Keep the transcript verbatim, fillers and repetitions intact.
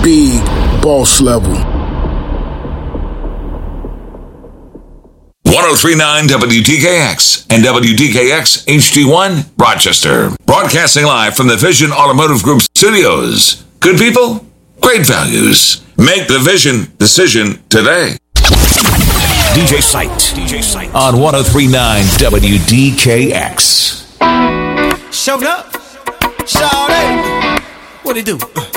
big boss level. one oh three point nine W D K X and W D K X H D one, Rochester. Broadcasting live from the Vision Automotive Group studios. Good people, great values. Make the Vision decision today. D J Sight. D J Sight. On one oh three point nine W D K X. Showed up. Shawty. What'd he do?